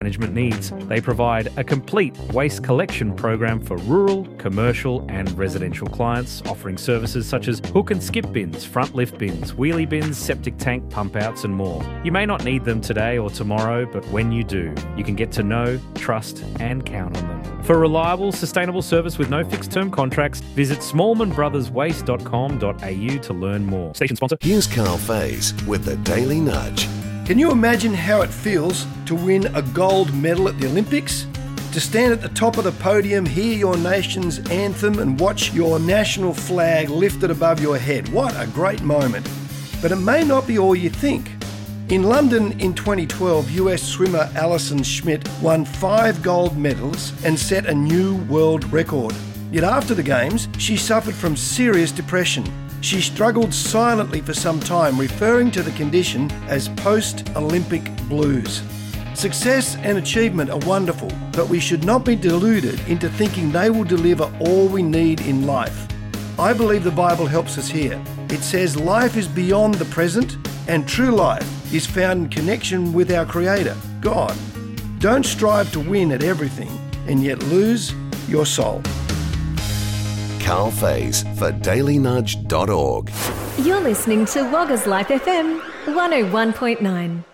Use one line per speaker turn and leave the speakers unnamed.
management needs. They provide a complete waste collection program for rural, commercial and residential clients, offering services such as hook and skip bins, front lift bins, wheelie bins, septic tank pump outs and more. You may not need them today or tomorrow, but when you do, you can get to know, trust and count on them. For reliable, sustainable service with no fixed term contracts, visit smallmanbrotherswaste.com.au to learn more. Station sponsor.
Here's Carl Faze with the Daily Nudge.
Can you imagine how it feels to win a gold medal at the Olympics? To stand at the top of the podium, hear your nation's anthem and watch your national flag lifted above your head. What a great moment. But it may not be all you think. In London in 2012, US swimmer Alison Schmidt won 5 gold medals and set a new world record. Yet after the Games, she suffered from serious depression. She struggled silently for some time, referring to the condition as post-Olympic blues. Success and achievement are wonderful, but we should not be deluded into thinking they will deliver all we need in life. I believe the Bible helps us here. It says life is beyond the present, and true life is found in connection with our Creator, God. Don't strive to win at everything and yet lose your soul.
Carl Faze for dailynudge.org.
You're listening to Wagga's Life FM 101.9.